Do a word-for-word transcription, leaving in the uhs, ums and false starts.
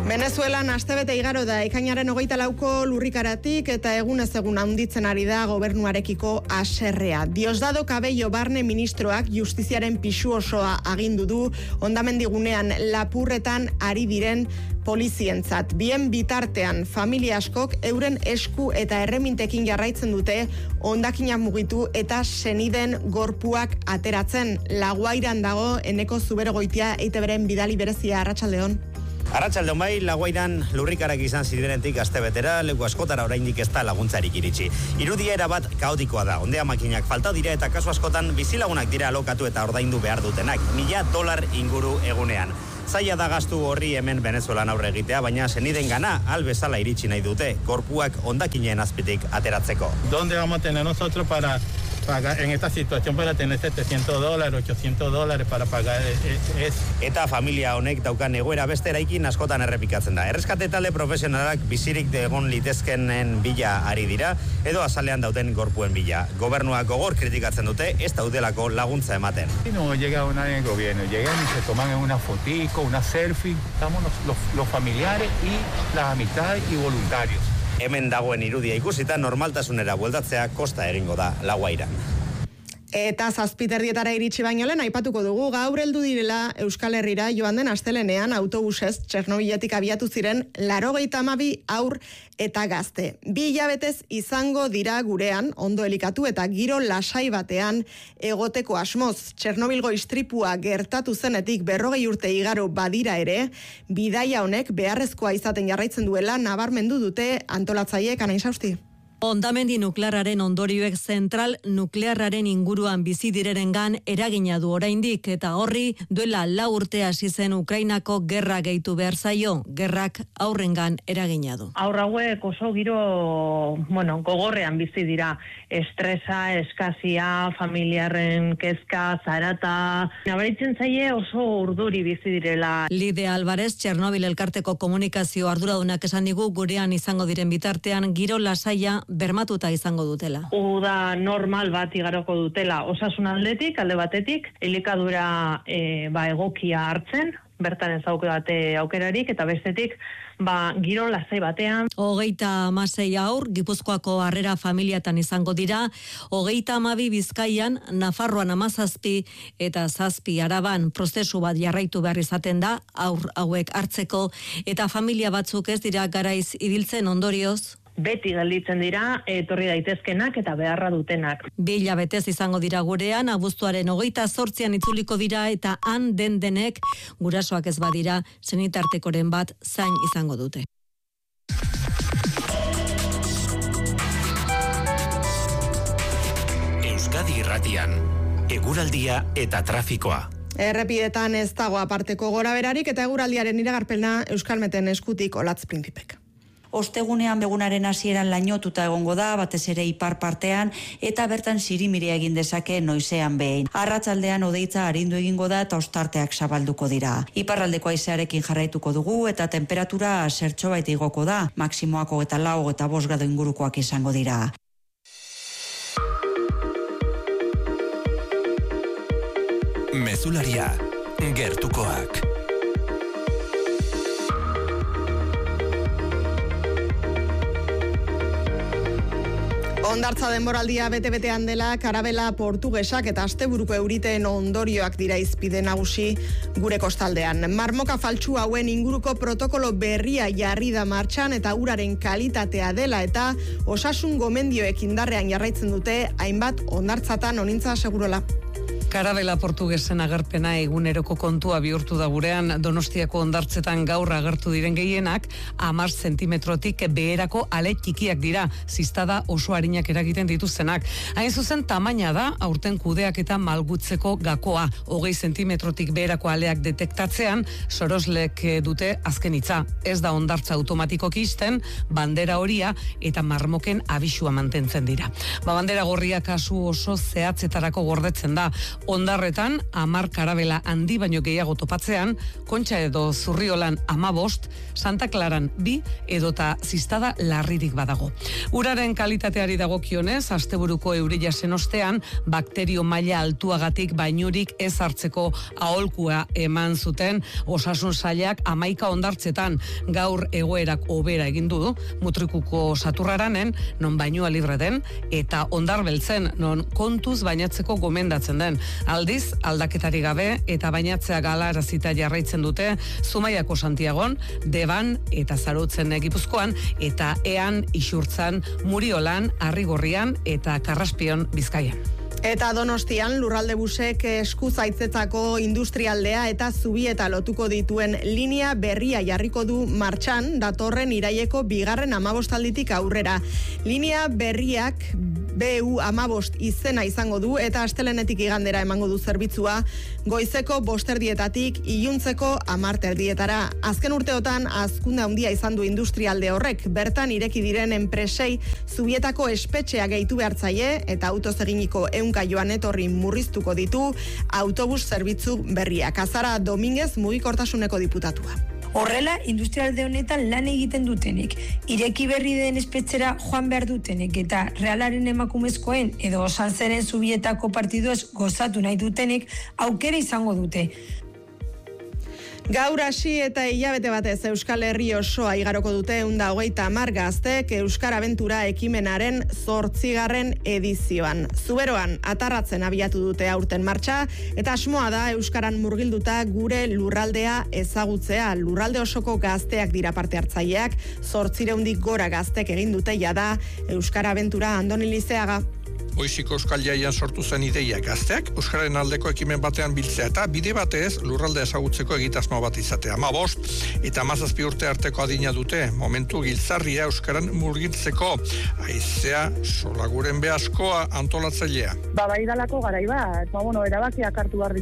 Venezuelan astebete igaro da ekainaren hogeita lauko lurrikaratik eta egunez egun handitzen ari da gobernuarekiko haserrea. Diosdado Cabello barne ministroak justiziaren pisu osoa agindu du hondamendigunean lapurretan ari diren polizientzat. Bien bitartean familia askok euren esku eta erremintekin jarraitzen dute hondakinak mugitu eta seniden gorpuak ateratzen. Laguairan dago Eneko Zuberogoitia E T Bren bidali berezia. Arratsaldeon. Arratsaldeon bai, Laguairan lurrikarak izan zirenetik astebetera, leku askotara oraindik ez da laguntzarik iritsi. Irudia erabat kaotikoa da, ondea makinak falta dira eta kasu askotan bizilagunak dira alokatu eta ordaindu behar dutenak, mila dolar inguru egunean. Zaila da gastu horri hemen Venezuelan aurre egitea, baina seniden gana albezala iritsi nahi dute, gorpuak hondakinen azpitik ateratzeko. ¿Dónde vamos a tener nosotros para pagar en esta situación para tener setecientos dólares, ochocientos dólares para pagar es? Eta familia honek daukan egoera beste eraikin askotan errepikatzen da. Erreskate talde profesionalak bizirik egon litezkenen bila ari dira, edo azalean dauten gorpuen bila. Gobernuak gogor kritikatzen dute, ez daudelako laguntza ematen. No llega nadie en el gobierno, llegan y se toman una fotico, una selfie, estamos los, los, los familiares y las amistades y voluntarios. Hemen dagoen irudia ikusita normaltasunera bueltatzea kosta egingo da Laguairan. Eta zazpiterdietara iritsi baino lehen aipatuko dugu gaur heldu direla Euskal Herrira joan den astelenean autobusez Txernobiletik abiatu ziren laurogeita hamabi haur eta gazte. Bi hilabetez izango dira gurean, ondo elikatu eta giro lasai batean egoteko asmoz. Txernobilgo istripua gertatu zenetik berrogei urte igaro badira ere, bidaia honek beharrezkoa izaten jarraitzen duela nabarmendu dute antolatzaileek. Anain Sausti. Hondamendi nuklearraren ondorioek zentral nuklearraren inguruan bizi direrengan eragina du oraindik eta horri duela lau urte hasi zen Ukrainako gerra gehitu behar zaio, gerrak aurrengan eragina du. Aurra hauek oso giro, bueno, gogorrean bizi dira, estresa, eskazia, familiarren kezka, zarata, nabaritzen zaie oso urduri bizi direla. Lide Alvarez, Txernobil elkarteko komunikazio arduradunak esan digu gurean izango diren bitartean giro lasaia bermatuta izango dutela. Uda normal bat igaroko dutela osasun aldetik, alde batetik, elikadura e, ba, egokia hartzen, bertan ez aukera aukerarik, eta bestetik, ba, giro lasai batean. Hogeita hamasei haur, Gipuzkoako Harrera familiatan izango dira, hogeita hamabi Bizkaian, Nafarroan hamazazpi eta zazpi Araban prozesu bat jarraitu behar izaten da, haur hauek hartzeko, eta familia batzuk ez dira garaiz ibiltzen ondorioz, beti gelditzen dira, etorri daitezkenak eta beharra dutenak. Bi hilabetez izango dira gurean, abuztuaren hogeita zortzian itzuliko dira eta han den denek gurasoak ez badira senitartekoren bat zain izango dute. Euskadi Irratian, eguraldia eta trafikoa. Errepidetan ez dago aparteko gora berarik eta eguraldiaren iragarpena Euskalmeten eskutik Olatz Printzipek. Ostegunean begunaren hasieran lainotuta egongo da, batez ere ipar partean, eta bertan sirimiria egin dezake noizean behin. Arratsaldean hodeitza arindu egingo da eta ostarteak zabalduko dira. Iparraldeko haizearekin jarraituko dugu eta temperatura zertxobait igoko da, maksimoako eta lau eta bost grado ingurukoak izango dira. Mezularia, gertukoak. Hondartza denboraldia bete-betean dela karabela portugesak eta asteburuko euriteen ondorioak dira izpide nagusi gure kostaldean. Marmoka faltsu hauen inguruko protokolo berria jarri da martxan eta uraren kalitatea dela eta osasun gomendioek indarrean jarraitzen dute hainbat hondartzatan onintza segurola. Karabela portugesen agerpena eguneroko kontua bihurtu da gurean. Donostiako hondartzetan gaur agertu diren gehienak hamar zentimetrotik beherako ale txikiak dira, ziztada oso arinak eragiten dituztenak. Hain zuzen tamaina da aurten kudeak eta malgutzeko gakoa. Hogei zentimetrotik beherako aleak detektatzean soroslek dute azken hitza. Ez da hondartza automatikoki isten, bandera horia eta marmoken abisua mantentzen dira. Ba, bandera gorria kasu oso zehatzetarako gordetzen da. Ondarretan, amar karabela handi baino gehiago topatzean, Kontxa edo Zurriolan amabost, Santa Claran bi edota ziztada larririk badago. Uraren kalitateari dagokionez, asteburuko eurila ostean, bakterio maila altuagatik bainurik ez hartzeko aholkua eman zuten osasun sailak hamaika ondartzetan. Gaur egoerak hobera egin du, Mutrikuko Saturraranen, non bainua libre den, eta Ondarbeltzen, non kontuz bainatzeko gomendatzen den. Aldiz, aldaketari gabe eta bainatzea galarazita jarraitzen dute Zumaiako Santiagon, Deban eta Zarautzen Gipuzkoan, eta Ean, Isurtzan, Muriolan, Arrigorrian eta Karraspion Bizkaian. Eta Donostian lurralde busek eskuzaitzetako industrialdea eta zubieta lotuko dituen linea berria jarriko du martxan datorren iraileko bigarren amabostalditik aurrera. Linea berriak B U amabost izena izango du eta astelenetik igandera emango du zerbitzua goizeko bosterdietatik iluntzeko amarterdietara. Azken urteotan hazkunde handia izan du industrialde horrek, bertan ireki diren enpresei zubietako espetxea gehitu behartzaie eta autoz eginiko ehunka joan etorri murriztuko ditu autobus zerbitzu berriak. Azara Dominguez mugikortasuneko diputatua. Horrela, industrialde honetan lan egiten dutenek, ireki berri den espetxera joan behar dutenek eta realaren emakumezkoen edo osaltzeren zubietako partiduaz gozatu nahi dutenek aukera izango dute. Gaur hasi eta hilabete batez Euskal Herri osoa igaroko dute ehun eta hogeita hamar gaztek Euskar Abentura ekimenaren zortzigarren edizioan. Zuberoan atarratzen abiatu dute aurten martxa eta asmoa da Euskaran murgilduta gure lurraldea ezagutzea. Lurralde osoko gazteak dira parte hartzaileak, zortzireundik gora gaztek egin dute jada Euskar Abentura. Andoni Lizeaga. Goiziko Euskal Jaian sortu zen ideia gazteak, Euskararen aldeko ekimen batean biltzea eta bide batez lurralde ezagutzeko egitasmo bat izatea. Hamabost eta hamazazpi urte arteko adina dute, momentu giltzarria Euskaran murgiltzeko. Aizea Solaguren Beaskoa antolatzailea. Ba, bai dalako garai bat, ba, bueno, erabakiak hartu behar